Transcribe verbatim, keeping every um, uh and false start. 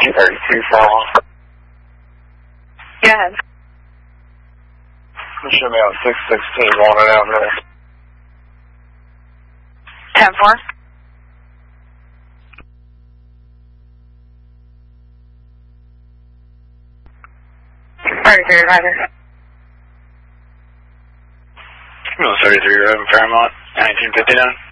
nineteen thirty-two Fairmont. Go ahead. Show me out six sixteen Walnut Avenue. ten four. thirty-three, Roger. thirty-three Road in Fairmont, nineteen fifty-nine.